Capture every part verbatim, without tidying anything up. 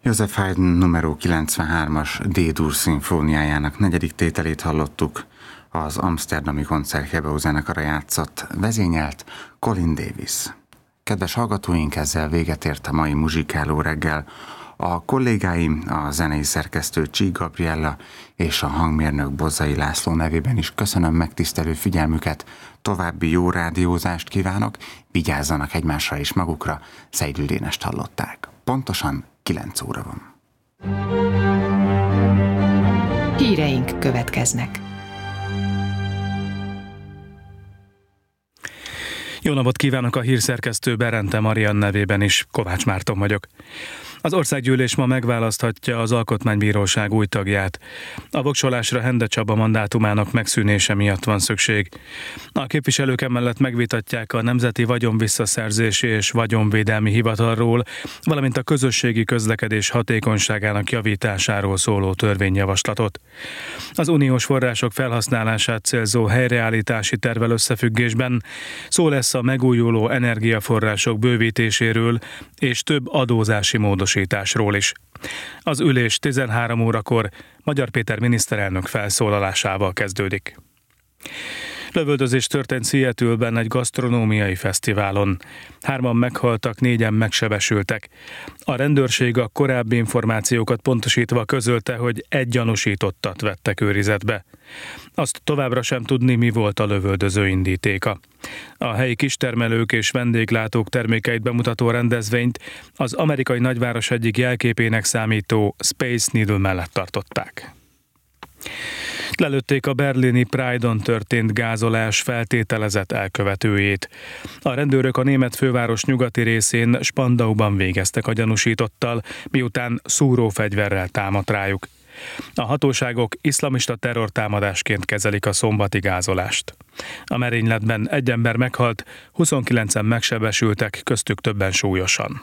Joseph Haydn numero kilencvenhármas D-dur szimfóniájának negyedik tételét hallottuk, az amszterdami koncertgebouw zenekara játszott, vezényelt Colin Davis. Kedves hallgatóink, ezzel véget ért a mai muzsikáló reggel. A kollégáim, a zenei szerkesztő Csík Gabriella és a hangmérnök Bozzai László nevében is köszönöm megtisztelő figyelmüket, további jó rádiózást kívánok, vigyázzanak egymásra és magukra, Szeidl Dénest hallották. Pontosan kilenc óra van. Híreink következnek. Jó napot kívánok, a hírszerkesztő Berente Marian nevében is, Kovács Márton vagyok. Az országgyűlés ma megválaszthatja az Alkotmánybíróság új tagját. A voksolásra Hende Csaba mandátumának megszűnése miatt van szükség. A képviselők emellett megvitatják a Nemzeti Vagyonvisszaszerzési és Vagyonvédelmi Hivatalról, valamint a közösségi közlekedés hatékonyságának javításáról szóló törvényjavaslatot. Az uniós források felhasználását célzó helyreállítási tervvel összefüggésben szó lesz a megújuló energiaforrások bővítéséről és több adózási módosításról is. Az ülés tizenhárom órakor Magyar Péter miniszterelnök felszólalásával kezdődik. Lövöldözés történt Seattle-ben egy gasztronómiai fesztiválon. Hárman meghaltak, négyen megsebesültek. A rendőrség a korábbi információkat pontosítva közölte, hogy egy gyanúsítottat vettek őrizetbe. Azt továbbra sem tudni, mi volt a lövöldöző indítéka. A helyi kistermelők és vendéglátók termékeit bemutató rendezvényt az amerikai nagyváros egyik jelképének számító Space Needle mellett tartották. Lelőtték a berlini Pride-on történt gázolás feltételezett elkövetőjét. A rendőrök a német főváros nyugati részén Spandauban végeztek a gyanúsítottal, miután szúrófegyverrel támadt rájuk. A hatóságok iszlamista terrortámadásként kezelik a szombati gázolást. A merényletben egy ember meghalt, huszonkilencen megsebesültek, köztük többen súlyosan.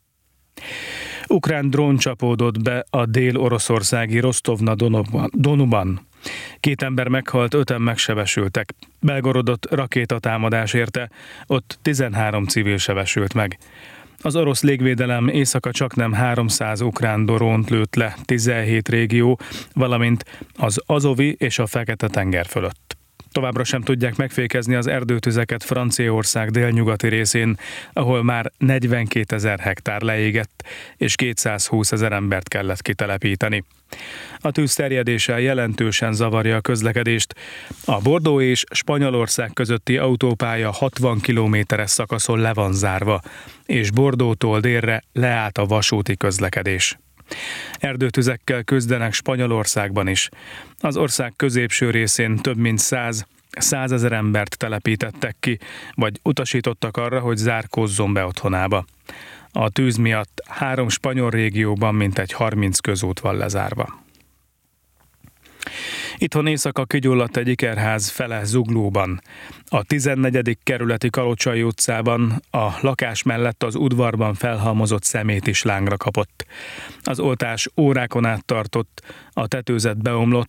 Ukrán drón csapódott be a dél-oroszországi Rostov-na-Donuban. Két ember meghalt, öten megsebesültek. Belgorodot rakétatámadás érte, ott tizenhárom civil sebesült meg. Az orosz légvédelem éjszaka csaknem háromszáz ukrán drónt lőtt le tizenhét régió, valamint az Azovi és a Fekete-tenger fölött. Továbbra sem tudják megfékezni az erdőtüzeket Franciaország délnyugati részén, ahol már negyvenkétezer hektár leégett, és kétszázhúszezer embert kellett kitelepíteni. A tűz terjedése jelentősen zavarja a közlekedést. A Bordeaux és Spanyolország közötti autópálya hatvan kilométeres szakaszon le van zárva, és Bordeauxtól délre leállt a vasúti közlekedés. Erdőtüzekkel küzdenek Spanyolországban is. Az ország középső részén több mint száz, százezer embert telepítettek ki, vagy utasítottak arra, hogy zárkózzon be otthonába. A tűz miatt három spanyol régióban mintegy harminc közút van lezárva. Itthon éjszaka kigyulladt egy ikerház fele Zuglóban. A tizennegyedik kerületi Kalocsai utcában a lakás mellett az udvarban felhalmozott szemét is lángra kapott. Az oltás órákon át tartott, a tetőzet beomlott,